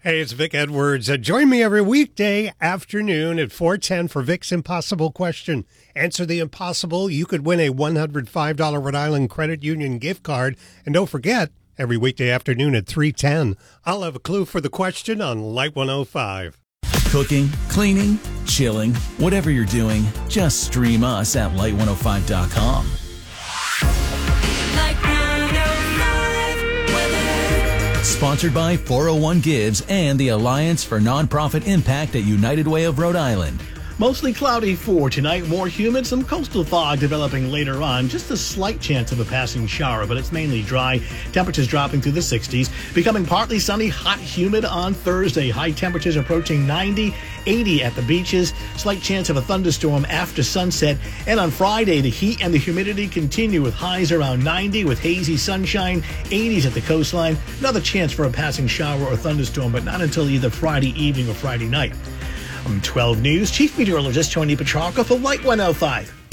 Hey, it's Vic Edwards. Join me every weekday afternoon at 4:10 for Vic's Impossible Question. Answer the impossible. You could win a $105 Rhode Island Credit Union gift card. And don't forget, every weekday afternoon at 3:10, I'll have a clue for the question on Light 105. Cooking, cleaning, chilling, whatever you're doing, just stream us at light105.com. Sponsored by 401 Gives and the Alliance for Nonprofit Impact at United Way of Rhode Island. Mostly cloudy for tonight, more humid, some coastal fog developing later on. Just a slight chance of a passing shower, but it's mainly dry. Temperatures dropping to the 60s. Becoming partly sunny, hot, humid on Thursday. High temperatures approaching 90, 80 at the beaches. Slight chance of a thunderstorm after sunset. And on Friday, the heat and the humidity continue with highs around 90 with hazy sunshine, 80s at the coastline. Another chance for a passing shower or thunderstorm, but not until either Friday evening or Friday night. From 12 News, Chief Meteorologist Tony Petrarca for Light 105.